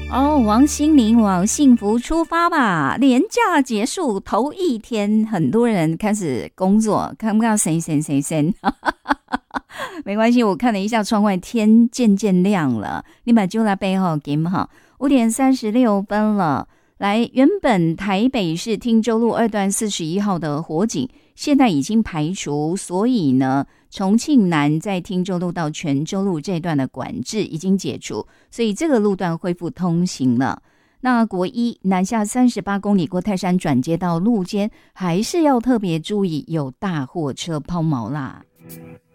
哦，王心凌往幸福出发吧！连假结束头一天，很多人开始工作，看不到谁，没关系，我看了一下窗外，天渐渐亮了。你把就来背后给哈，5:36了。来，原本台北市汀州路2段41号的火警，现在已经排除，所以呢，重庆南在汀州路到泉州路这段的管制已经解除，所以这个路段恢复通行了。那国一南下38公里过泰山转接到路肩，还是要特别注意有大货车抛锚啦。